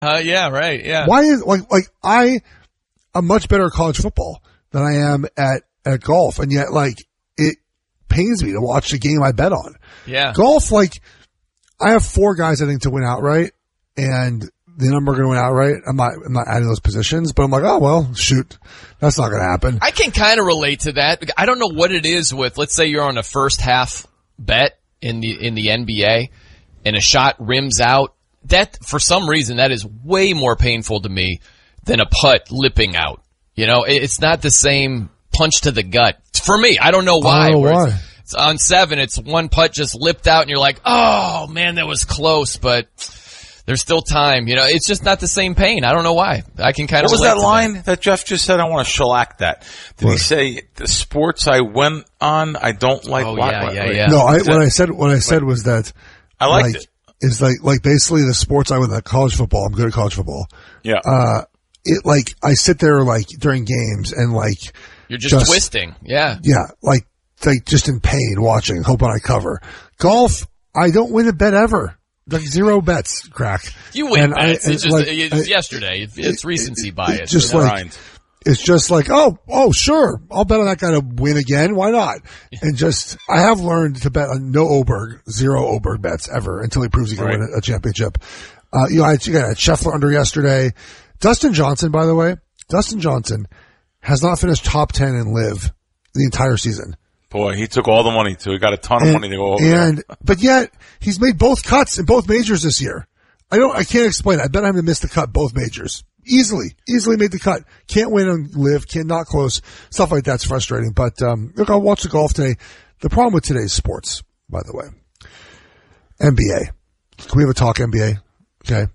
Yeah, right. Yeah. Why is I'm much better at college football than I am at golf, and yet it pains me to watch the game I bet on. Yeah. Golf, I have 4 guys I think to win outright, and the number going to win outright. I'm not adding those positions, but I'm like, oh well, shoot, that's not going to happen. I can kind of relate to that. I don't know what it is with, let's say you're on a first half bet in the NBA, and a shot rims out. That, for some reason, that is way more painful to me than a putt lipping out. You know, it's not the same punch to the gut. For me, I don't know why. I don't know why. It's on 7, it's one putt just lipped out and you're like, oh man, that was close, but there's still time. You know, it's just not the same pain. I don't know why. I can kind of relate to that. What was that line that Jeff just said? I want to shellac that. Did he say the sports I went on, I don't like? Oh, yeah. No, what I said was that I liked it. Is like basically the sports I went at college football. I'm good at college football. Yeah. I sit there during games and you're just twisting. Yeah. Yeah. Just in pain watching, hoping I cover. Golf, I don't win a bet ever. 0 bets, crack. You win bets. It's yesterday. It's recency bias. It's just oh, sure. I'll bet on that guy to win again. Why not? And I have learned to bet on 0 Oberg bets ever until he proves he can win a championship. I got a Scheffler under yesterday. Dustin Johnson, by the way, has not finished top 10 in LIV the entire season. Boy, he took all the money too. He got a ton of money to go over there. But yet, he's made both cuts in both majors this year. I can't explain it. I bet I'm going to miss the cut both majors. Easily made the cut. Can't win on LIV, not close. Stuff like that's frustrating. But, look, I'll watch the golf today. The problem with today's sports, by the way, NBA. Can we have a talk NBA? Okay.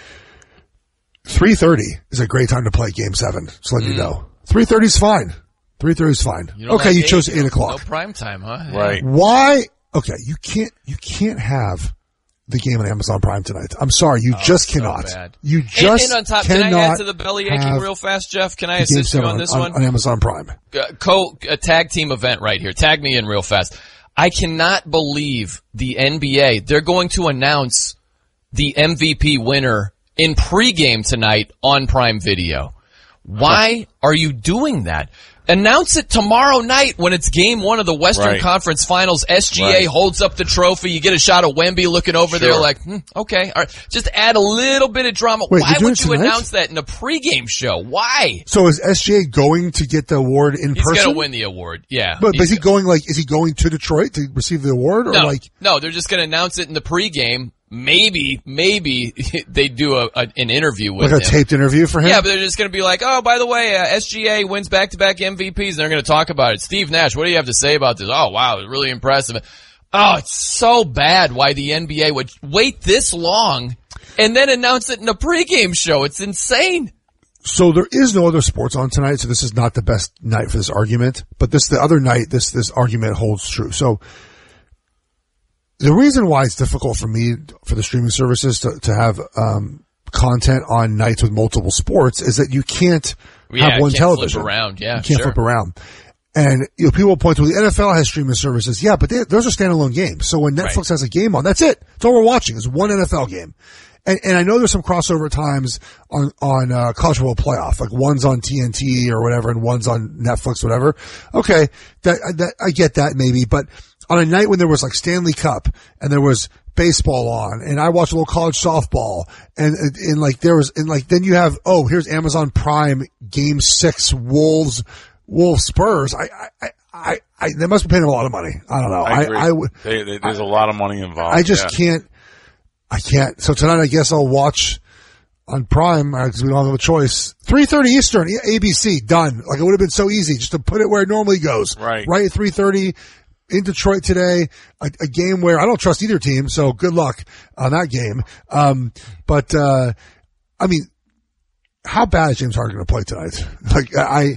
3:30 is a great time to play Game 7. Just let you know. 3:30 is fine. 3:30 is fine. Okay, you chose 8 o'clock. No prime time, huh? Right. Why? Okay, you can't have the game on Amazon Prime tonight. I'm sorry, you just cannot. So bad. You just and on top, cannot. Can I add to the belly aching real fast, Jeff? Can I assist you on this one? On Amazon Prime. A tag team event right here. Tag me in real fast. I cannot believe the NBA. They're going to announce the MVP winner in pregame tonight on Prime Video. Why are you doing that? Announce it tomorrow night when it's game 1 of the Western Conference Finals. SGA holds up the trophy. You get a shot of Wemby looking over there okay. All right. Just add a little bit of drama. Wait, why would you announce that in a pregame show? Why? So is SGA going to get the award in person? He's going to win the award, yeah. But is he going is he going to Detroit to receive the award? Or No, they're just going to announce it in the pregame. Maybe they do an interview with him. Like a taped interview for him? Yeah, but they're just going to be like, oh, by the way, SGA wins back-to-back MVPs, and they're going to talk about it. Steve Nash, what do you have to say about this? Oh, wow, it's really impressive. Oh, it's so bad why the NBA would wait this long and then announce it in a pregame show. It's insane. So there is no other sports on tonight, so this is not the best night for this argument. But the other night, this argument holds true. So the reason why it's difficult for me, for the streaming services to have content on nights with multiple sports is that you can't have one television. Flip around. Yeah, you can't flip around. And people point to the NFL has streaming services. Yeah, but those are standalone games. So when Netflix has a game on, that's it. That's all we're watching is one NFL game. And I know there's some crossover times on college football playoff, like one's on TNT or whatever and one's on Netflix, whatever. Okay. That I get that maybe, but on a night when there was like Stanley Cup and there was baseball on and I watched a little college softball and then you have, here's Amazon Prime Game 6 Wolves Spurs. They must be paying a lot of money. I don't know. I agree. There's a lot of money involved. I just can't. So tonight I guess I'll watch on Prime because we don't have a choice. 3:30 Eastern, ABC, done. Like it would have been so easy just to put it where it normally goes. Right at 3:30 in Detroit today, a game where I don't trust either team, so good luck on that game. But I mean, how bad is James Harden going to play tonight?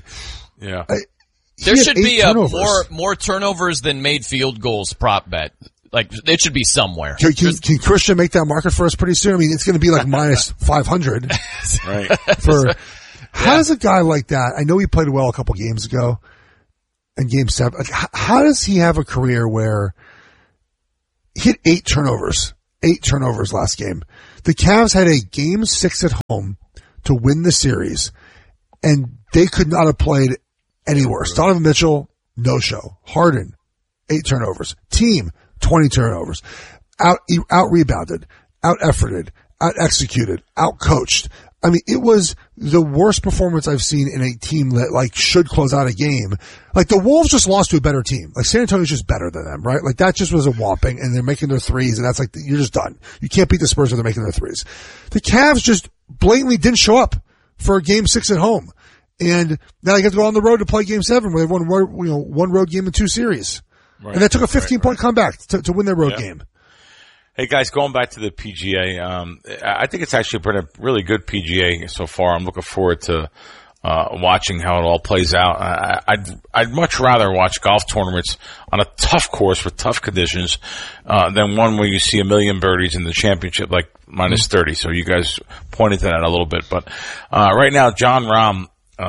There should be more turnovers than made field goals prop bet. Like, it should be somewhere. Can Christian make that market for us pretty soon? I mean, it's going to be like minus 500. Right. How does a guy like that, I know he played well a couple games ago in Game 7. Like, how does he have a career where he hit 8 turnovers last game? The Cavs had a game 6 at home to win the series, and they could not have played any worse. Donovan Mitchell, no show. Harden, 8 turnovers. Team, 20 turnovers. Out rebounded, out efforted, out executed, out coached. I mean, it was the worst performance I've seen in a team that like should close out a game. Like the Wolves just lost to a better team. Like San Antonio's just better than them, right? Like that just was a whopping, and they're making their threes, and that's like, you're just done. You can't beat the Spurs when they're making their threes. The Cavs just blatantly didn't show up for game 6 at home. And now they have to go on the road to play game 7 where they've won, one road game in 2 series. Right. And that took a 15-point comeback to win their road game. Hey guys, going back to the PGA, I think it's actually been a really good PGA so far. I'm looking forward to watching how it all plays out. I'd much rather watch golf tournaments on a tough course with tough conditions than one where you see a million birdies in the championship, like minus 30. So you guys pointed to that a little bit, but right now Jon Rahm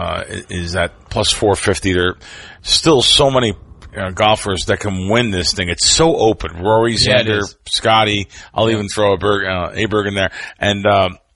is at plus 450. There are still so many golfers that can win this thing. It's so open. Rory, Xander, Scotty. I'll even throw Aberg in there. And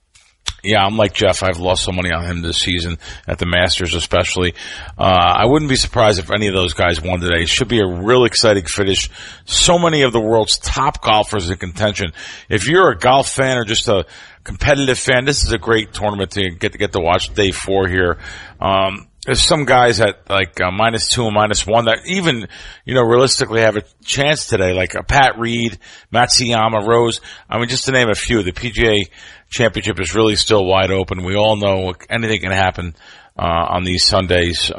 I'm like Jeff. I've lost some money on him this season at the Masters, especially. I wouldn't be surprised if any of those guys won today. It should be a real exciting finish. So many of the world's top golfers in contention. If you're a golf fan or just a competitive fan, this is a great tournament to get to watch day 4 here. There's some guys at like -2 and -1 that even, realistically have a chance today, like Pat Reed, Matsuyama, Rose. I mean, just to name a few. The PGA Championship is really still wide open. We all know anything can happen on these Sundays,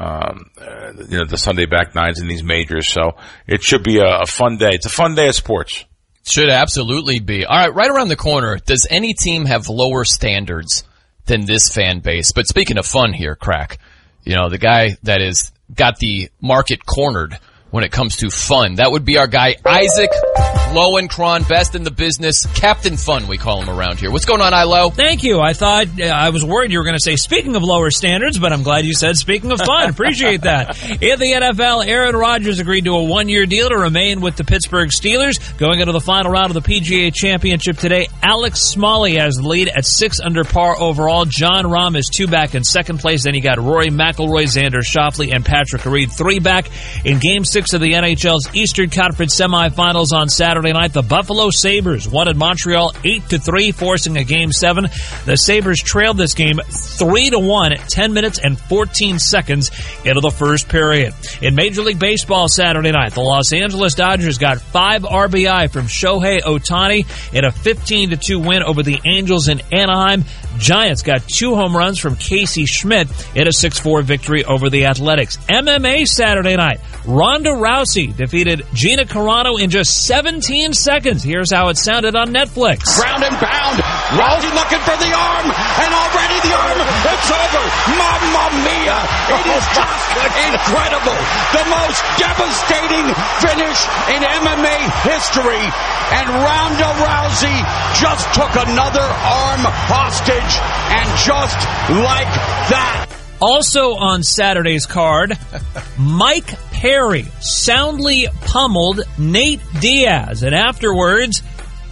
the Sunday back nines in these majors. So it should be a fun day. It's a fun day of sports. Should absolutely be. All right around the corner, does any team have lower standards than this fan base? But speaking of fun here, Crack, the guy that is got the market cornered when it comes to fun, that would be our guy, Isaac Lowenkron, best in the business. Captain Fun, we call him around here. What's going on, Ilo? Thank you. I thought, I was worried you were going to say, speaking of lower standards, but I'm glad you said, speaking of fun. Appreciate that. In the NFL, Aaron Rodgers agreed to a 1-year deal to remain with the Pittsburgh Steelers. Going into the final round of the PGA Championship today, Alex Smalley has the lead at 6 under par overall. Jon Rahm is 2 back in second place. Then you got Rory McIlroy, Xander Schauffele, and Patrick Reed 3 back. In Game 6 of the NHL's Eastern Conference semifinals on Saturday night, the Buffalo Sabres won at Montreal 8-3, forcing a Game 7. The Sabres trailed this game 3-1 at 10 minutes and 14 seconds into the first period. In Major League Baseball Saturday night, the Los Angeles Dodgers got 5 RBI from Shohei Ohtani in a 15-2 win over the Angels in Anaheim. Giants got 2 home runs from Casey Schmidt in a 6-4 victory over the Athletics. MMA Saturday night, Ronda Rousey defeated Gina Carano in just 17 seconds. Here's how it sounded on Netflix. Ground and pound. Rousey looking for the arm, and already the arm, it's over. Mamma mia. It is just incredible. The most devastating finish in MMA history. And Ronda Rousey just took another arm hostage, and just like that. Also on Saturday's card, Mike Perry soundly pummeled Nate Diaz, and afterwards,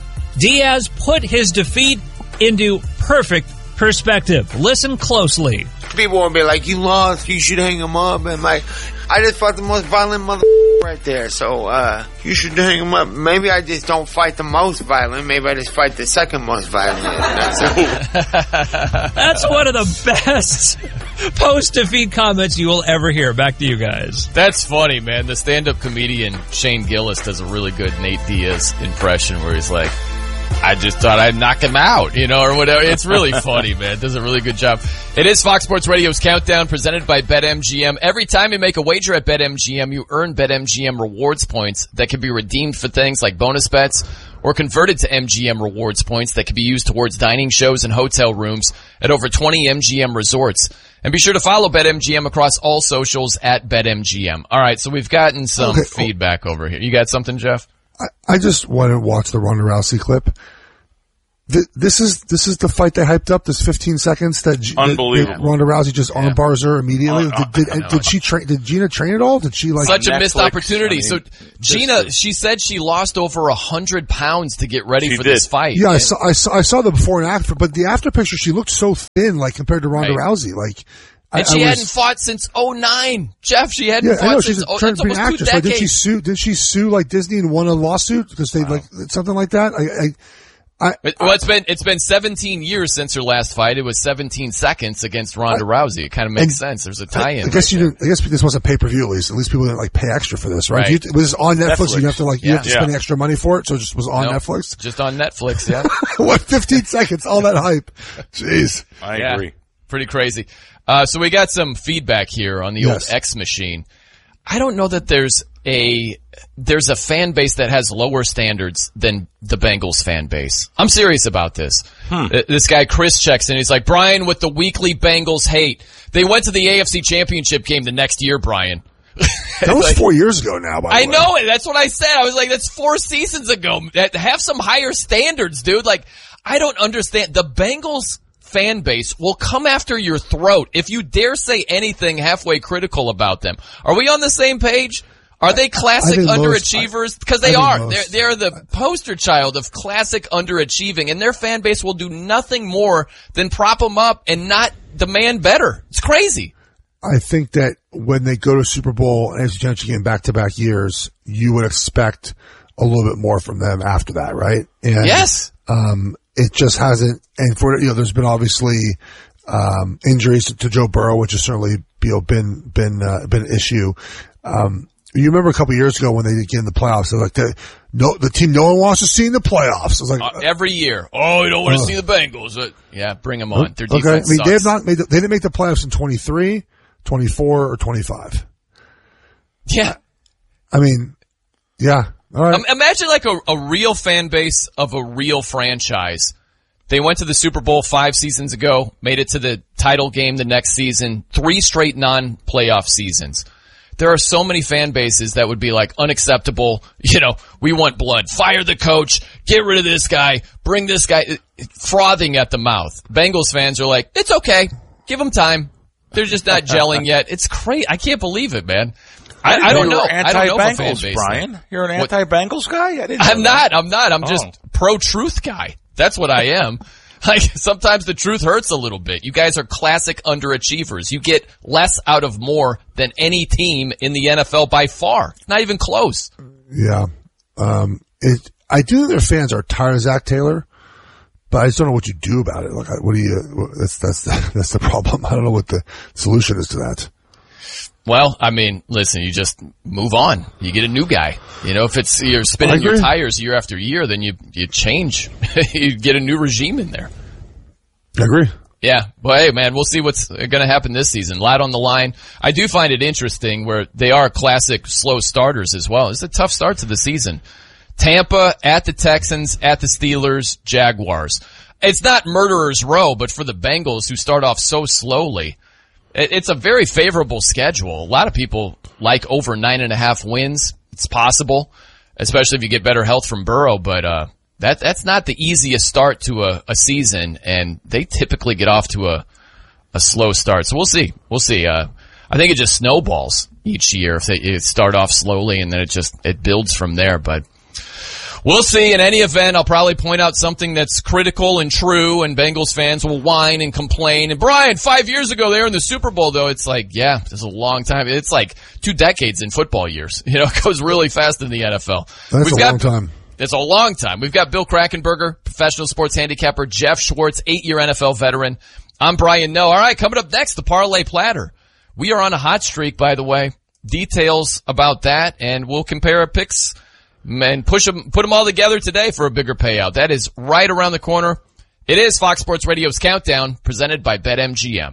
Diaz put his defeat into perfect perspective. Listen closely. People will be like, you lost, you should hang him up, and like, I just fought the most violent mother right there, so you should hang him up. Maybe I just don't fight the most violent, maybe I just fight the second most violent. That's one of the best post-defeat comments you will ever hear. Back to you guys. That's funny, man. The stand-up comedian Shane Gillis does a really good Nate Diaz impression where he's like, I just thought I'd knock him out, or whatever. It's really funny, man. Does a really good job. It is Fox Sports Radio's Countdown presented by BetMGM. Every time you make a wager at BetMGM, you earn BetMGM rewards points that can be redeemed for things like bonus bets or converted to MGM rewards points that can be used towards dining shows and hotel rooms at over 20 MGM resorts. And be sure to follow BetMGM across all socials at BetMGM. All right, so we've gotten some feedback over here. You got something, Jeff? I just want to watch the Ronda Rousey clip. This is the fight they hyped up. This 15 seconds that unbelievable. Ronda Rousey just armbars her immediately. Did she train? Did Gina train at all? Did she such a missed opportunity? So Gina, she said she lost over 100 pounds to get ready for this fight. Yeah, I saw the before and after, but the after picture she looked so thin, like compared to Ronda Rousey, like. And she hadn't fought since 2009. Jeff, she hadn't fought since trying to be an actress. Like, did she sue like Disney and won a lawsuit because they like something like that? It's been 17 years since her last fight. It was 17 seconds against Ronda Rousey. It kind of makes sense. There's a tie-in. I guess this was a pay-per-view at least. At least people didn't like pay extra for this, right? It was on Netflix. You have to spend extra money for it. So it just was on Netflix. Just on Netflix. Yeah. What 15 seconds? All that hype. Jeez. I agree. Pretty crazy. So we got some feedback here on the old X machine. I don't know that there's a fan base that has lower standards than the Bengals fan base. I'm serious about this. This guy Chris checks in. He's like, Brian, with the weekly Bengals hate. They went to the AFC Championship game the next year, Brian. That was 4 years ago now, by the way. I know it. That's what I said. I was like, that's 4 seasons ago. Have some higher standards, dude. Like, I don't understand. The Bengals fan base will come after your throat if you dare say anything halfway critical about them. Are we on the same page? Are they classic underachievers? Because they are. They're the poster child of classic underachieving, and their fan base will do nothing more than prop them up and not demand better. It's crazy. I think that when they go to Super Bowl and AFC Championship game back-to-back years, you would expect a little bit more from them after that, right? And, yes. It just hasn't, and there's been obviously, injuries to Joe Burrow, which has certainly, been an issue. You remember a couple of years ago when they did get in the playoffs, they're like, the team no one wants to see in the playoffs. It was like, every year. Oh, you don't want to see the Bengals. Yeah, bring them on. Their defense sucks. They didn't make the playoffs in 23, 24, or 25. Yeah. I mean, yeah. All right. Imagine like a real fan base of a real franchise. They went to the Super Bowl 5 seasons ago, made it to the title game the next season, 3 straight non-playoff seasons. There are so many fan bases that would be like unacceptable. We want blood. Fire the coach. Get rid of this guy. Bring this guy. Frothing at the mouth. Bengals fans are like, it's okay. Give them time. They're just not gelling yet. It's crazy. I can't believe it, man. I don't know. I don't know if a fan base. Brian, you're an anti-Bengals guy? I'm not. I'm just pro-truth guy. That's what I am. Like, sometimes the truth hurts a little bit. You guys are classic underachievers. You get less out of more than any team in the NFL by far. Not even close. Yeah. I do think their fans are tired of Zach Taylor, but I just don't know what you do about it. Like, that's the problem. I don't know what the solution is to that. Well, I mean, listen, you just move on. You get a new guy. If you're spinning your tires year after year, then you change. You get a new regime in there. I agree. Yeah. But hey, man, we'll see what's going to happen this season. A lot on the line. I do find it interesting where they are classic slow starters as well. It's a tough start to the season. Tampa, at the Texans, at the Steelers, Jaguars. It's not murderer's row, but for the Bengals who start off so slowly, it's a very favorable schedule. A lot of people like over 9.5 wins. It's possible, especially if you get better health from Burrow, but that's not the easiest start to a season, and they typically get off to a slow start. So we'll see. I think it just snowballs each year if they start off slowly and then it builds from there, but we'll see. In any event, I'll probably point out something that's critical and true, and Bengals fans will whine and complain. And Brian, 5 years ago, they were in the Super Bowl, though. It's like, yeah, it's a long time. It's like 2 decades in football years. It goes really fast in the NFL. That's a long time. It's a long time. We've got Bill Krackenberger, professional sports handicapper, Jeff Schwartz, 8-year NFL veteran. I'm Brian Noe. All right, coming up next, the Parlay Platter. We are on a hot streak, by the way. Details about that, and we'll compare our picks and put them all together today for a bigger payout. That is right around the corner. It is Fox Sports Radio's Countdown, presented by BetMGM.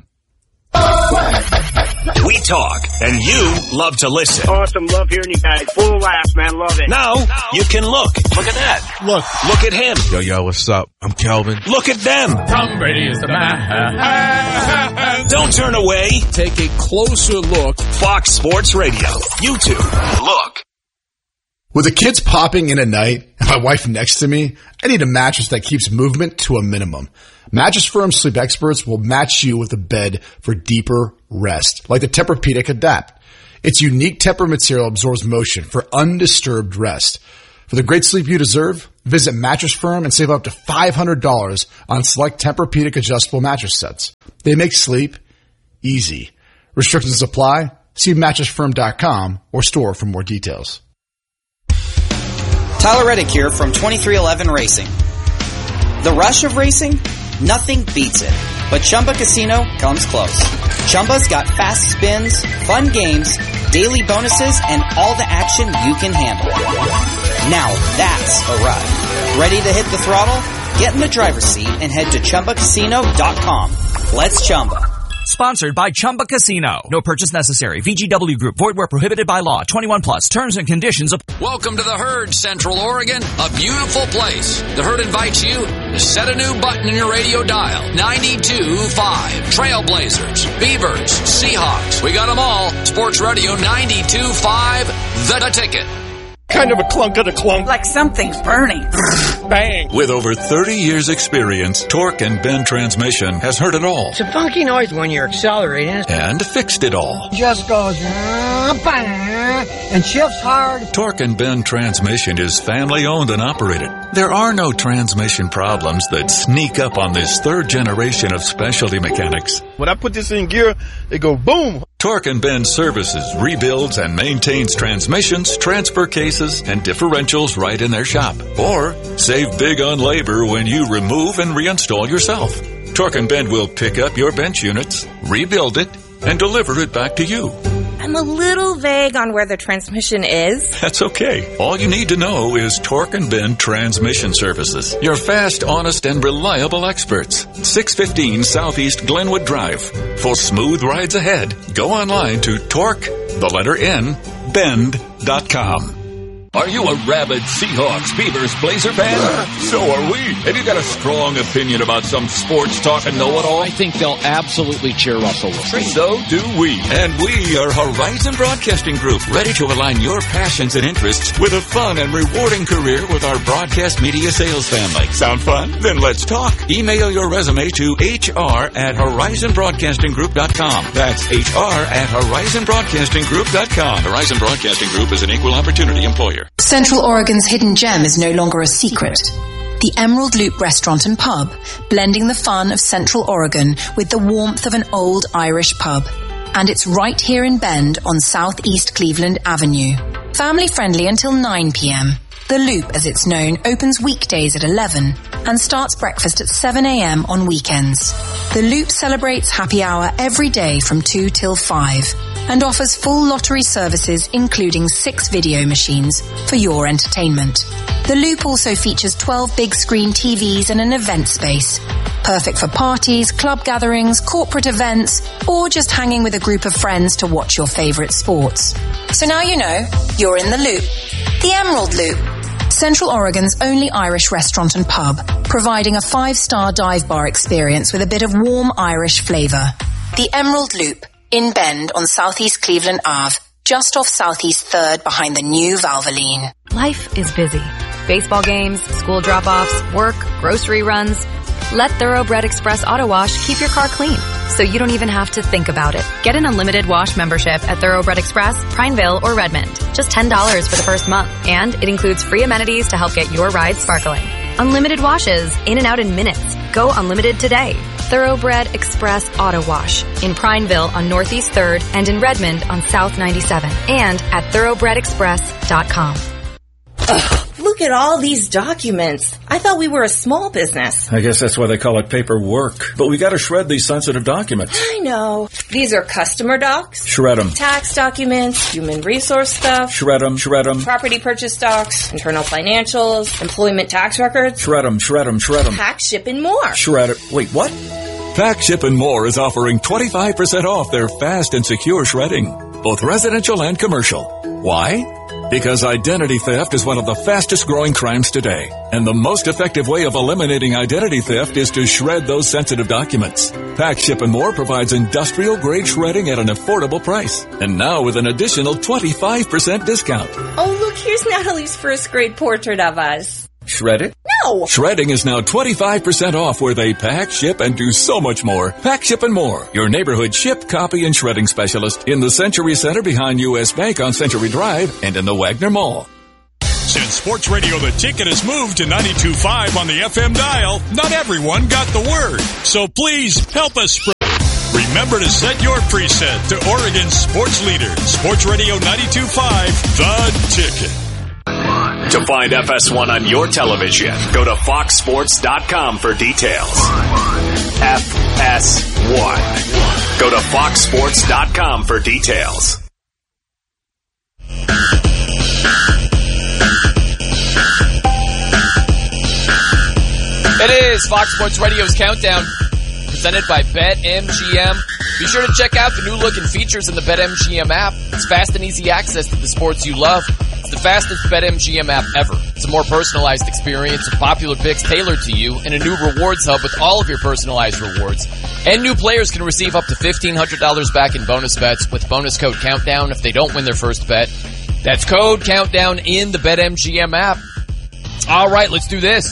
We talk, and you love to listen. Awesome. Love hearing you guys. Full of laughs, man. Love it. Now, you can look. Look at that. Look at him. Yo, what's up? I'm Kelvin. Look at them. Tom Brady is the man. Don't turn away. Take a closer look. Fox Sports Radio. YouTube. Look. With the kids popping in at night and my wife next to me, I need a mattress that keeps movement to a minimum. Mattress Firm sleep experts will match you with a bed for deeper rest, like the Tempur-Pedic Adapt. Its unique Tempur material absorbs motion for undisturbed rest. For the great sleep you deserve, visit Mattress Firm and save up to $500 on select Tempur-Pedic adjustable mattress sets. They make sleep easy. Restrictions apply. See mattressfirm.com or store for more details. Tyler Reddick here from 2311 Racing. The rush of racing? Nothing beats it. But Chumba Casino comes close. Chumba's got fast spins, fun games, daily bonuses, and all the action you can handle. Now that's a ride. Ready to hit the throttle? Get in the driver's seat and head to ChumbaCasino.com. Let's Chumba. Sponsored by Chumba Casino. No purchase necessary. VGW Group. Void where prohibited by law. 21 plus. Terms and conditions. Welcome to the Herd, Central Oregon, a beautiful place. The Herd invites you to set a new button in your radio dial. 92.5. Trailblazers, Beavers, Seahawks. We got them all. Sports Radio 92.5. The Ticket. Kind of a clunk of the clunk. Like something's burning. Bang. With over 30 years experience, Torque and Bend Transmission has heard it all. It's a funky noise when you're accelerating. And fixed it all. Just goes bang and shifts hard. Torque and Bend Transmission is family owned and operated. There are no transmission problems that sneak up on this third generation of specialty mechanics. When I put this in gear, they go boom. Torque and Bend services, rebuilds, and maintains transmissions, transfer cases, and differentials right in their shop. Or save big on labor when you remove and reinstall yourself. Torque and Bend will pick up your bench units, rebuild it, and deliver it back to you. I'm a little vague on where the transmission is. That's okay. All you need to know is Torque and Bend Transmission Services. Your fast, honest, and reliable experts. 615 Southeast Glenwood Drive. For smooth rides ahead, go online to Bend.com. Are you a rabid Seahawks, Beavers, Blazer fan? So are we. Have you got a strong opinion about some sports talk and know-it-all? I think they'll absolutely cheer Russell Wilson. So do we. And we are Horizon Broadcasting Group, ready to align your passions and interests with a fun and rewarding career with our broadcast media sales family. Sound fun? Then let's talk. Email your resume to hr@horizonbroadcastinggroup.com. That's hr@horizonbroadcastinggroup.com. Horizon Broadcasting Group is an equal opportunity employer. Central Oregon's hidden gem is no longer a secret. The Emerald Loop Restaurant and Pub, blending the fun of Central Oregon with the warmth of an old Irish pub. And it's right here in Bend on Southeast Cleveland Avenue. Family friendly until 9 p.m. The Loop, as it's known, opens weekdays at 11 and starts breakfast at 7 a.m. on weekends. The Loop celebrates happy hour every day from 2 till 5 and offers full lottery services including 6 video machines for your entertainment. The Loop also features 12 big screen TVs and an event space. Perfect for parties, club gatherings, corporate events, or just hanging with a group of friends to watch your favorite sports. So now you know, you're in the Loop. The Emerald Loop. Central Oregon's only Irish restaurant and pub, providing a 5-star dive bar experience with a bit of warm Irish flavor. The Emerald Loop, in Bend on Southeast Cleveland Ave, just off Southeast 3rd behind the new Valvoline. Life is busy. Baseball games, school drop-offs, work, grocery runs. Let Thoroughbred Express Auto Wash keep your car clean, so you don't even have to think about it. Get an unlimited wash membership at Thoroughbred Express, Prineville, or Redmond. Just $10 for the first month, and it includes free amenities to help get your ride sparkling. Unlimited washes, in and out in minutes. Go unlimited today. Thoroughbred Express Auto Wash in Prineville on Northeast 3rd and in Redmond on South 97 and at thoroughbredexpress.com. Look at all these documents. I thought we were a small business. I guess that's why they call it paperwork. But we gotta shred these sensitive documents. I know. These are customer docs. Shred them. Tax documents, human resource stuff. Shred them, shred them. Property purchase docs, internal financials, employment tax records. Shred them, shred them, shred them. Pack, ship, and more. Shred it. Wait, what? Pack, Ship, and More is offering 25% off their fast and secure shredding, both residential and commercial. Why? Because identity theft is one of the fastest growing crimes today. And the most effective way of eliminating identity theft is to shred those sensitive documents. Pack, Ship, and More provides industrial grade shredding at an affordable price. And now with an additional 25% discount. Oh, look here. Where's Natalie's first grade portrait of us? Shred it? No! Shredding is now 25% off where they pack, ship, and do so much more. Pack, Ship, and More. Your neighborhood ship, copy, and shredding specialist in the Century Center behind U.S. Bank on Century Drive and in the Wagner Mall. Since Sports Radio The Ticket has moved to 92.5 on the FM dial, not everyone got the word. So please help us spread. Remember to set your preset to Oregon's sports leader, Sports Radio 92.5, The Ticket. To find FS1 on your television, go to foxsports.com for details. FS1. Go to foxsports.com for details. It is Fox Sports Radio's Countdown, presented by BetMGM. Be sure to check out the new look and features in the BetMGM app. It's fast and easy access to the sports you love. It's the fastest BetMGM app ever. It's a more personalized experience with popular picks tailored to you and a new rewards hub with all of your personalized rewards. And new players can receive up to $1,500 back in bonus bets with bonus code Countdown if they don't win their first bet. That's code Countdown in the BetMGM app. All right, let's do this.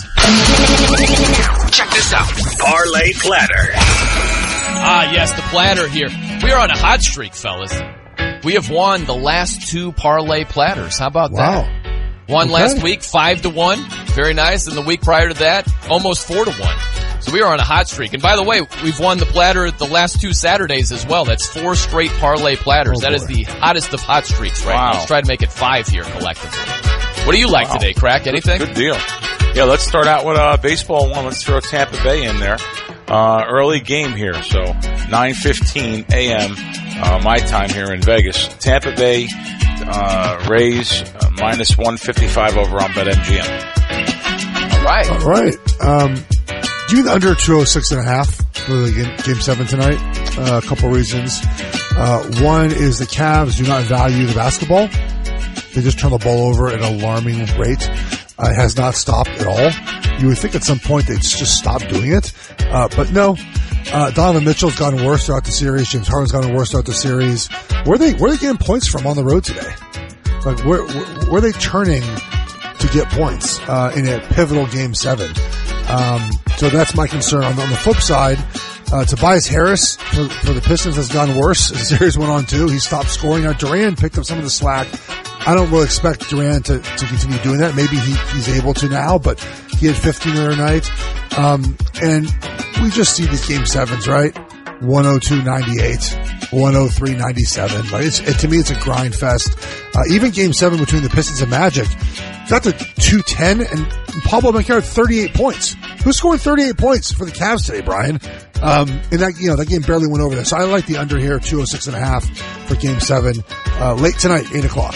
Check this out. Parlay Platter. Ah, yes, the platter here. We are on a hot streak, fellas. We have won the last 2 parlay platters. How about that? Won last week 5-1. Very nice. And the week prior to that, almost 4-1. So we are on a hot streak. And by the way, we've won the platter the last 2 Saturdays as well. That's 4 straight parlay platters. That is the hottest of hot streaks right now. Let's try to make it 5 here collectively. What do you like today, Crack? Anything? Good deal. Yeah, let's start out with baseball one. Let's throw Tampa Bay in there. Early game here, so 9:15 a.m. My time here in Vegas. Tampa Bay Rays minus 155 over on BetMGM. All right. All right. Do you under 206.5 for the game 7 tonight? A couple reasons. One is the Cavs do not value the basketball. They just turn the ball over at an alarming rate. It has not stopped at all. You would think at some point they'd just stop doing it. But no. Donovan Mitchell's gotten worse throughout the series. James Harden's gotten worse throughout the series. Where are they getting points from on the road today? Like, where are they turning to get points, in a pivotal game 7? So that's my concern. On the flip side, Tobias Harris for the Pistons has gotten worse as the series went on too. He stopped scoring. Now Durant picked up some of the slack. I don't really expect Durant to continue doing that. Maybe he's able to now, but he had 15 the other night. And we just see these game 7s, right? 102-98, 103-97. Like to me, it's a grind fest. Even game 7 between the Pistons and Magic got to 210, and Pablo Banchero had 38 points. Who's scoring 38 points for the Cavs today, Brian? And that game barely went over there. So I like the under here, 206.5 for game 7, late tonight, 8 o'clock.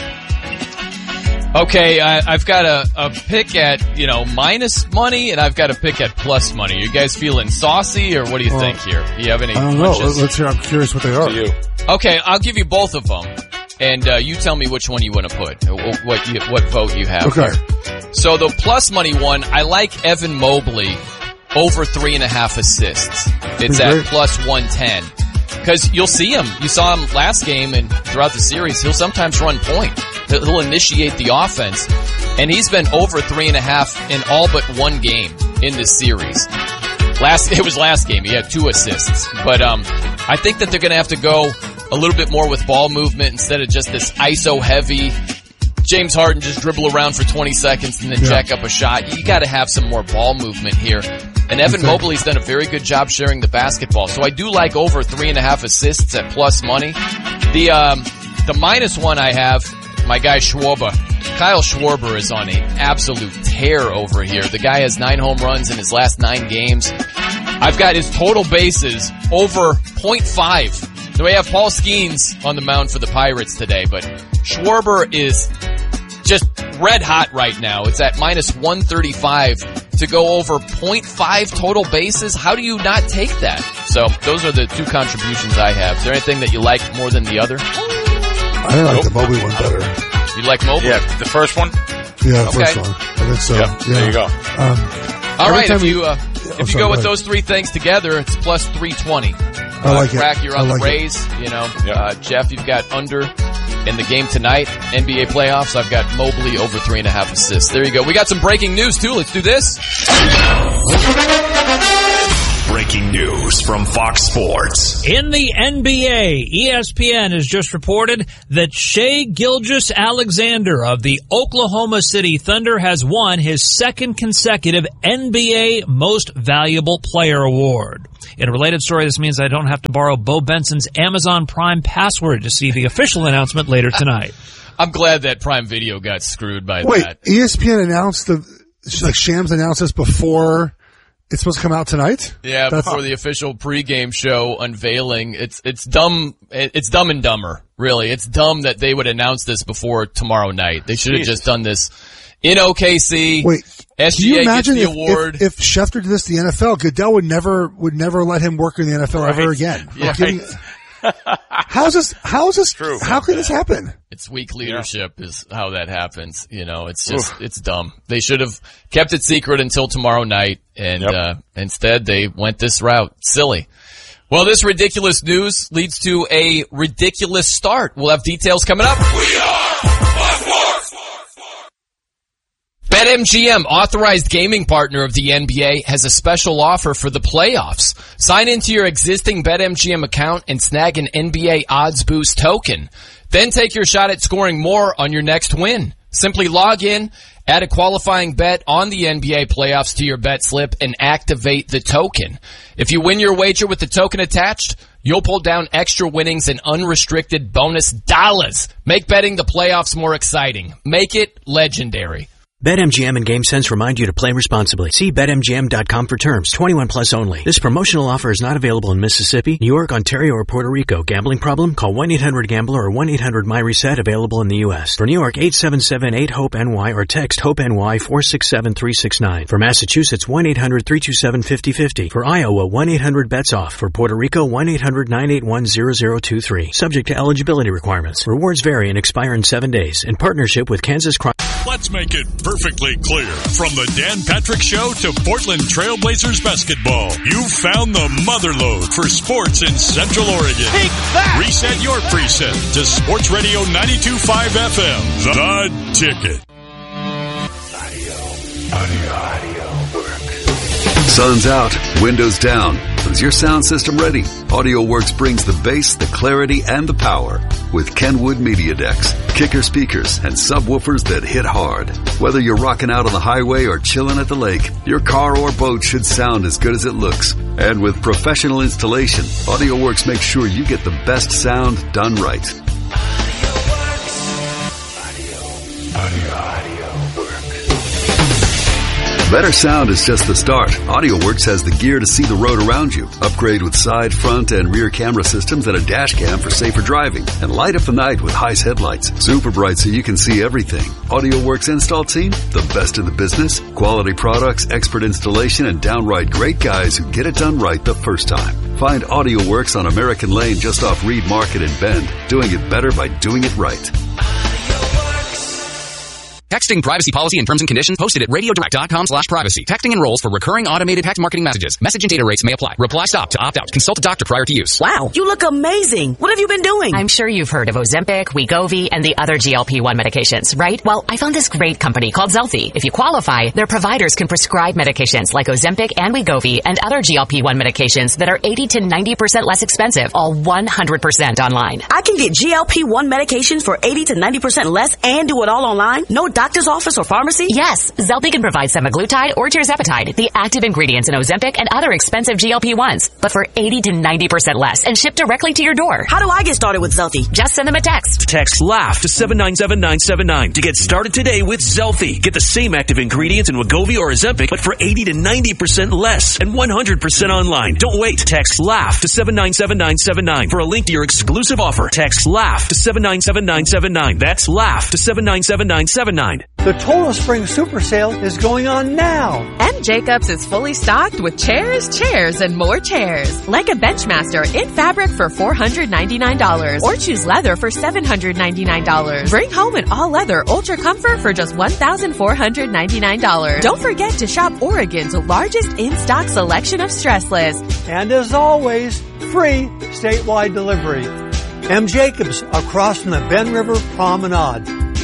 Okay, I've got a pick at, minus money, and I've got a pick at plus money. Are you guys feeling saucy, or what do you think here? Do you have any? I don't know. Let's hear. I'm curious what they are. Okay, I'll give you both of them, and you tell me which one you want to put, what vote you have. Okay. Here. So the plus money one, I like Evan Mobley over 3.5 assists. It's at plus 110. Because you'll see him. You saw him last game and throughout the series. He'll sometimes run point. He'll initiate the offense. And he's been over 3.5 in all but one game in this series. It was last game. He had 2 assists. But I think that they're going to have to go a little bit more with ball movement instead of just this ISO heavy. James Harden just dribble around for 20 seconds and then jack up a shot. You got to have some more ball movement here. And Evan Mobley's done a very good job sharing the basketball. So I do like over 3.5 assists at plus money. The minus one I have, my guy Schwarber. Kyle Schwarber is on an absolute tear over here. The guy has 9 home runs in his last 9 games. I've got his total bases over 0.5. So we have Paul Skeens on the mound for the Pirates today, but Schwarber is just red hot right now. It's at minus 135 to go over 0.5 total bases. How do you not take that? So those are the 2 contributions I have. Is there anything that you like more than the other? I like the Mobley one better. You like Mobley? Yeah, the first one? Yeah, the first one. I think so. Yeah. There you go. All right, if you go with those 3 things together, it's plus 320. I like Crack, it. You're on the Rays. Jeff, you've got under In the game tonight, NBA playoffs, I've got Mobley over 3.5 assists. There you go. We got some breaking news, too. Let's do this. Breaking news from Fox Sports. In the NBA, ESPN has just reported that Shai Gilgeous-Alexander of the Oklahoma City Thunder has won his second consecutive NBA Most Valuable Player award. In a related story, this means I don't have to borrow Bo Benson's Amazon Prime password to see the official announcement later tonight. I'm glad that Prime Video got screwed by that. Wait, ESPN announced Shams announced this before it's supposed to come out tonight? Yeah, before the official pregame show unveiling. It's dumb. It's Dumb and Dumber, really. It's dumb that they would announce this before tomorrow night. They should have just done this in OKC. Wait, SGA can you imagine gets the award. If Schefter did this to the NFL, Goodell would never let him work in the NFL ever again. Yeah. How is this true? How can this happen? It's weak leadership is how that happens. You know, it's just, it's dumb. They should have kept it secret until tomorrow night, and instead they went this route. Silly. Well, this ridiculous news leads to a ridiculous start. We'll have details coming up. We are Fox Sports. BetMGM, authorized gaming partner of the NBA, has a special offer for the playoffs. Sign into your existing BetMGM account and snag an NBA Odds Boost token. Then take your shot at scoring more on your next win. Simply log in, add a qualifying bet on the NBA playoffs to your bet slip, and activate the token. If you win your wager with the token attached, you'll pull down extra winnings and unrestricted bonus dollars. Make betting the playoffs more exciting. Make it legendary. BetMGM and GameSense remind you to play responsibly. See BetMGM.com for terms. 21 plus only. This promotional offer is not available in Mississippi, New York, Ontario, or Puerto Rico. Gambling problem? Call 1-800-GAMBLER or 1-800-MyReset, available in the U.S. For New York, 877-8-HOPE-NY or text HOPE-NY 467-369. For Massachusetts, 1-800-327-5050. For Iowa, 1-800-BETS-OFF. For Puerto Rico, 1-800-981-0023. Subject to eligibility requirements. Rewards vary and expire in 7 days. In partnership with Kansas Crime. Let's make it perfectly clear. From the Dan Patrick Show to Portland Trailblazers basketball, you've found the motherlode for sports in Central Oregon. Take that! Reset your preset to Sports Radio 92.5 FM. The Ticket. Audio work. Sun's out, windows down. Is your sound system ready? AudioWorks brings the bass, the clarity, and the power with Kenwood Media Decks, kicker speakers, and subwoofers that hit hard. Whether you're rocking out on the highway or chilling at the lake, your car or boat should sound as good as it looks. And with professional installation, AudioWorks makes sure you get the best sound done right. AudioWorks. Better sound is just the start. AudioWorks has the gear to see the road around you. Upgrade with side, front, and rear camera systems and a dash cam for safer driving. And light up the night with Heis headlights. Super bright so you can see everything. AudioWorks install team, the best in the business. Quality products, expert installation, and downright great guys who get it done right the first time. Find AudioWorks on American Lane just off Reed Market in Bend. Doing it better by doing it right. Texting privacy policy and terms and conditions posted at radiodirect.com/privacy. Texting enrolls for recurring automated text marketing messages. Message and data rates may apply. Reply stop to opt out. Consult a doctor prior to use. Wow, you look amazing. What have you been doing? I'm sure you've heard of Ozempic, Wegovy, and the other GLP-1 medications, right? Well, I found this great company called Zelfie. If you qualify, their providers can prescribe medications like Ozempic and Wegovy and other GLP-1 medications that are 80 to 90% less expensive, all 100% online. I can get GLP-1 medications for 80 to 90% less and do it all online? No doctor's office or pharmacy? Yes, Zelfie can provide semaglutide or tirzepatide, the active ingredients in Ozempic and other expensive GLP-1s, but for 80 to 90% less and shipped directly to your door. How do I get started with Zelfie? Just send them a text. Text LAUGH to 797-979 to get started today with Zelfie. Get the same active ingredients in Wegovy or Ozempic, but for 80 to 90% less and 100% online. Don't wait. Text LAUGH to 797-979 for a link to your exclusive offer. Text LAUGH to 797-979. That's LAUGH to 797-979. The Total Spring Super Sale is going on now. M. Jacobs is fully stocked with chairs, and more chairs. Like a Benchmaster in fabric for $499 or choose leather for $799. Bring home an all-leather Ultra Comfort for just $1,499. Don't forget to shop Oregon's largest in-stock selection of stressless. And as always, free statewide delivery. M. Jacobs, across from the Ben River Promenade.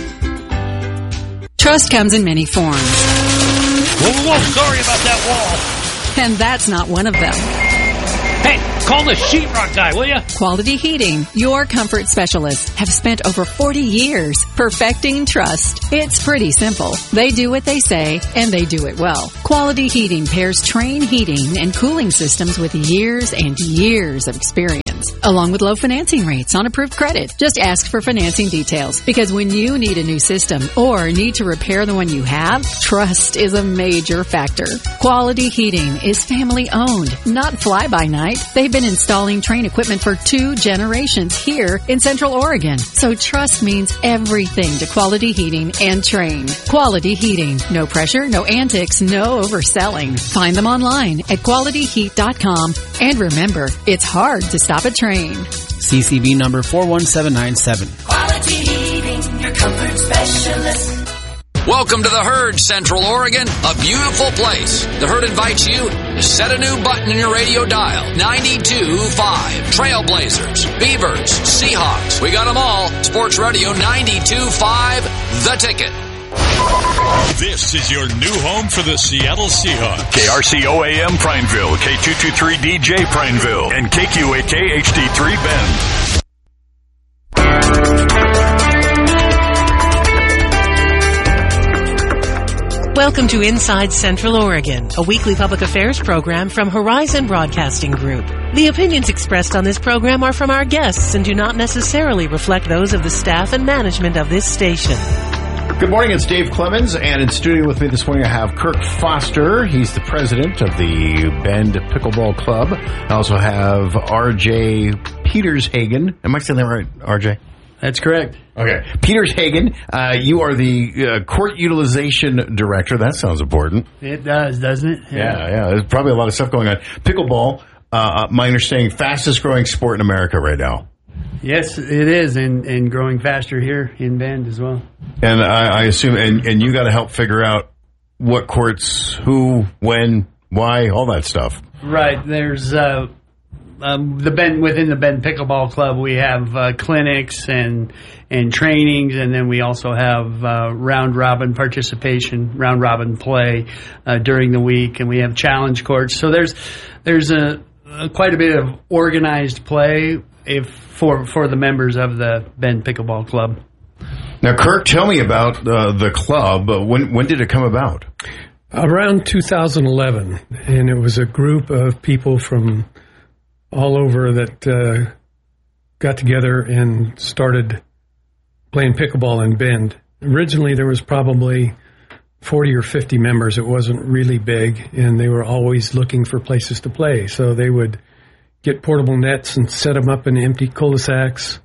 Trust comes in many forms. Whoa, sorry about that wall. And that's not one of them. Hey, call the sheetrock guy, will you? Quality Heating, your comfort specialists, have spent over 40 years perfecting trust. It's pretty simple. They do what they say, and they do it well. Quality Heating pairs Trane heating and cooling systems with years and years of experience, along with low financing rates on approved credit. Just ask for financing details, because when you need a new system or need to repair the one you have, trust is a major factor. Quality Heating is family owned, not fly-by-night. They've been installing Trane equipment for 2 generations here in Central Oregon. So trust means everything to Quality Heating and Trane. Quality Heating. No pressure, no antics, no overselling. Find them online at qualityheat.com. And remember, it's hard to stop a Trane. CCB number 41797. Quality Heating, your comfort specialist. Welcome to the Herd, Central Oregon, a beautiful place. The Herd invites you to set a new button in your radio dial. 92.5. Trailblazers, Beavers, Seahawks. We got them all. Sports Radio 92.5, The Ticket. This is your new home for the Seattle Seahawks. KRCOAM Prineville, K223DJ Prineville, and KQAK HD3 Bend. Welcome to Inside Central Oregon, a weekly public affairs program from Horizon Broadcasting Group. The opinions expressed on this program are from our guests and do not necessarily reflect those of the staff and management of this station. Good morning, it's Dave Clemens, and in studio with me this morning I have Kirk Foster. He's the president of the Bend Pickleball Club. I also have R.J. Petershagen. Am I saying that right, R.J.? That's correct. Okay. Petershagen, you are the court utilization director. That sounds important. It does, doesn't it? Yeah. There's probably a lot of stuff going on. Pickleball, my understanding, fastest growing sport in America right now. Yes, it is, and growing faster here in Bend as well. And I assume, and you got to help figure out what courts, who, when, why, all that stuff. Right. There's within the Bend Pickleball Club, we have clinics and trainings, and then we also have round robin participation, round robin play during the week, and we have challenge courts. So there's quite a bit of organized play for the members of the Bend Pickleball Club. Now, Kirk, tell me about the club. When did it come about? Around 2011, and it was a group of people from all over that got together and started playing pickleball in Bend. Originally, there was probably 40 or 50 members. It wasn't really big, and they were always looking for places to play. So they would get portable nets and set them up in empty cul-de-sacs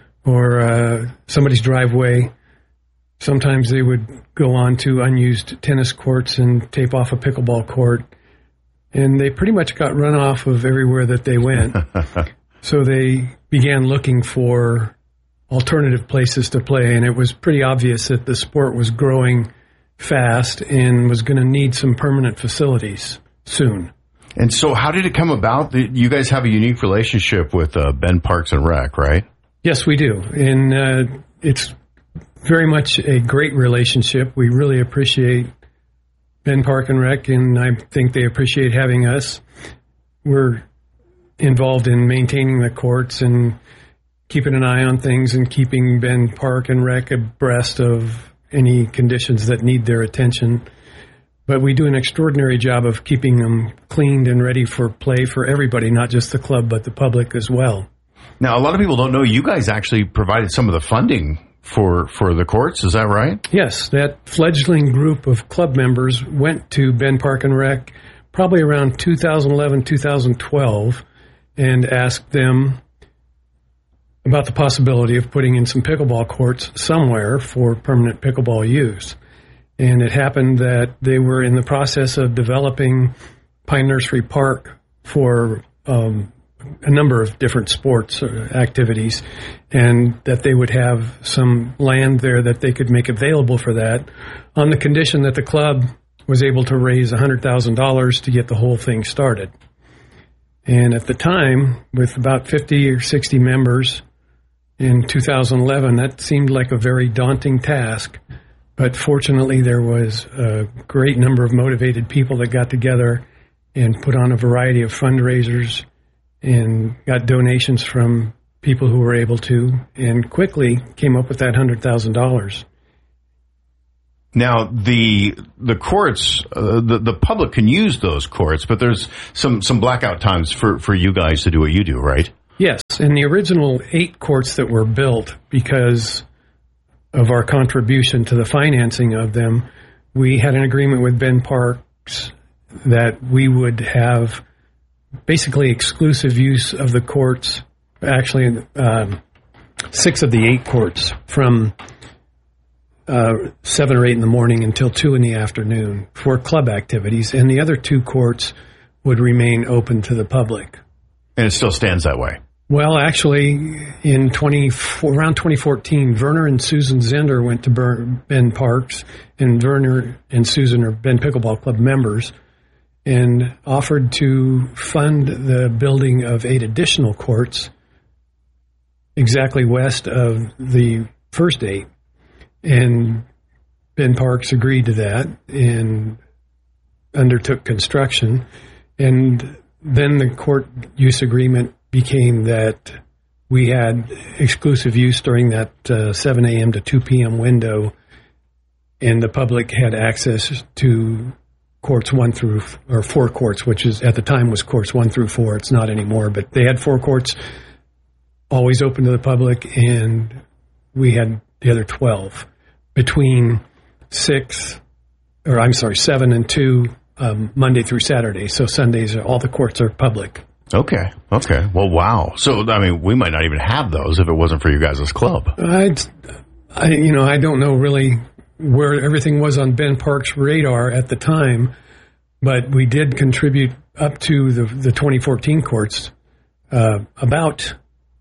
or somebody's driveway. Sometimes they would go on to unused tennis courts and tape off a pickleball court. And they pretty much got run off of everywhere that they went. So they began looking for alternative places to play, and it was pretty obvious that the sport was growing fast and was going to need some permanent facilities soon. And so how did it come about? You guys have a unique relationship with Bend Parks and Rec, right? Yes, we do. And it's very much a great relationship. We really appreciate Bend Park and Rec, and I think they appreciate having us. We're involved in maintaining the courts and keeping an eye on things and keeping Bend Park and Rec abreast of any conditions that need their attention. But we do an extraordinary job of keeping them cleaned and ready for play for everybody, not just the club, but the public as well. Now, a lot of people don't know you guys actually provided some of the funding for the courts. Is that right? Yes. That fledgling group of club members went to Bend Park and Rec probably around 2011, 2012, and asked them about the possibility of putting in some pickleball courts somewhere for permanent pickleball use. And it happened that they were in the process of developing Pine Nursery Park for a number of different sports activities, and that they would have some land there that they could make available for that on the condition that the club was able to raise $100,000 to get the whole thing started. And at the time, with about 50 or 60 members, in 2011. That seemed like a very daunting task, but fortunately there was a great number of motivated people that got together and put on a variety of fundraisers and got donations from people who were able to, and quickly came up with that $100,000. Now, the courts, the public can use those courts, but there's some blackout times for you guys to do what you do, right? Yes, and the original 8 courts that were built, because of our contribution to the financing of them, we had an agreement with Ben Parks that we would have basically exclusive use of the courts, actually 6 of the 8 courts, from 7 or 8 in the morning until 2 in the afternoon for club activities, and the other 2 courts would remain open to the public. And it still stands that way? Well, actually, around 2014, Werner and Susan Zender went to Ben Parks, and Werner and Susan are Ben Pickleball Club members, and offered to fund the building of 8 additional courts exactly west of the first 8. And Ben Parks agreed to that and undertook construction. And then the court use agreement became that we had exclusive use during that 7 a.m. to 2 p.m. window, and the public had access to courts 4 courts, which is at the time was courts 1 through 4. It's not anymore, but they had 4 courts always open to the public, and we had the other 12 between 7 and 2 Monday through Saturday. So Sundays, all the courts are public. Okay. Well, wow. So, I mean, we might not even have those if it wasn't for you guys' club. I don't know really where everything was on Ben Parks' radar at the time, but we did contribute up to the 2014 courts about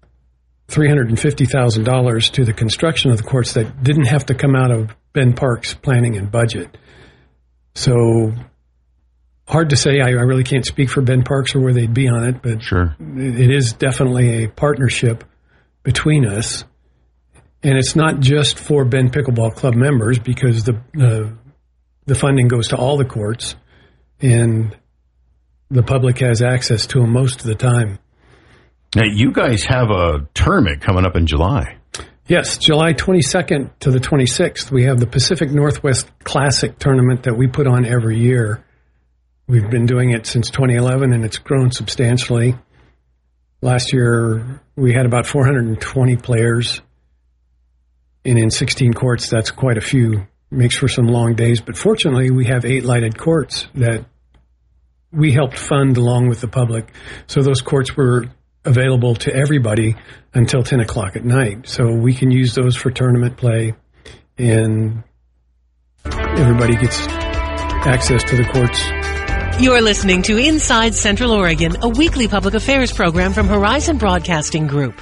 $350,000 to the construction of the courts that didn't have to come out of Ben Parks' planning and budget. So hard to say. I really can't speak for Ben Parks or where they'd be on it, but sure, it is definitely a partnership between us. And it's not just for Ben Pickleball Club members, because the funding goes to all the courts, and the public has access to them most of the time. Now, you guys have a tournament coming up in July. Yes, July 22nd to the 26th. We have the Pacific Northwest Classic tournament that we put on every year. We've been doing it since 2011, and it's grown substantially. Last year, we had about 420 players. And in 16 courts, that's quite a few. Makes for some long days. But fortunately, we have 8 lighted courts that we helped fund along with the public. So those courts were available to everybody until 10 o'clock at night. So we can use those for tournament play, and everybody gets access to the courts. You're listening to Inside Central Oregon, a weekly public affairs program from Horizon Broadcasting Group.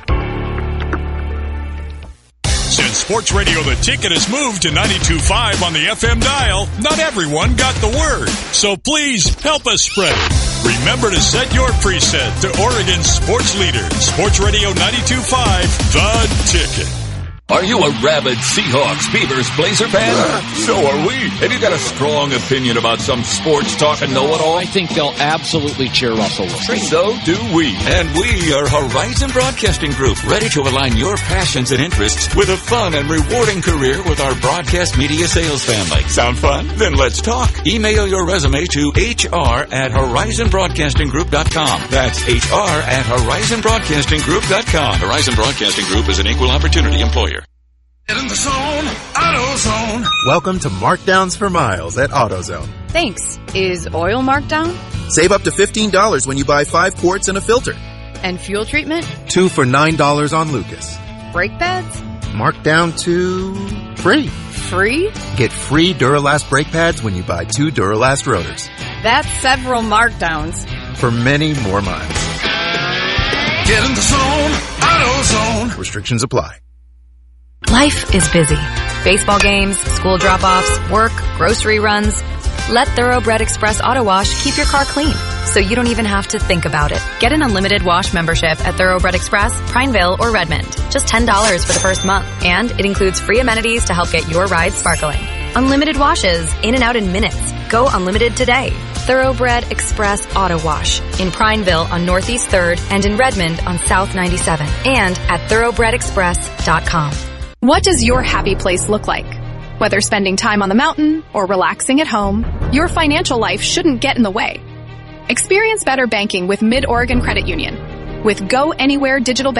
Since Sports Radio The Ticket has moved to 92.5 on the FM dial, not everyone got the word. So please help us spread it. Remember to set your preset to Oregon's sports leader, Sports Radio 92.5, The Ticket. Are you a rabid Seahawks, Beavers, Blazer fan? So are we. Have you got a strong opinion about some sports talk and know-it-all? I think they'll absolutely cheer Russell Wilson. So do we. And we are Horizon Broadcasting Group, ready to align your passions and interests with a fun and rewarding career with our broadcast media sales family. Sound fun? Then let's talk. Email your resume to hr@horizonbroadcastinggroup.com. That's hr@horizonbroadcastinggroup.com. Horizon Broadcasting Group is an equal opportunity employer. Get in the zone, AutoZone. Welcome to Markdowns for Miles at AutoZone. Thanks. Is oil marked down? Save up to $15 when you buy 5 quarts and a filter. And fuel treatment? 2 for $9 on Lucas. Brake pads? Marked down to free. Free? Get free Duralast brake pads when you buy 2 Duralast rotors. That's several markdowns. For many more miles. Get in the zone, AutoZone. Restrictions apply. Life is busy. Baseball games, school drop-offs, work, grocery runs. Let Thoroughbred Express Auto Wash keep your car clean. so you don't even have to think about it. Get an unlimited wash membership at Thoroughbred Express, Prineville, or Redmond. Just $10 for the first month, and it includes free amenities to help get your ride sparkling. Unlimited washes, in and out in minutes. Go unlimited today. Thoroughbred Express Auto Wash in Prineville on Northeast 3rd and in Redmond on South 97 and at thoroughbredexpress.com. What does your happy place look like? Whether spending time on the mountain or relaxing at home, your financial life shouldn't get in the way. Experience better banking with Mid-Oregon Credit Union. With Go Anywhere digital banking,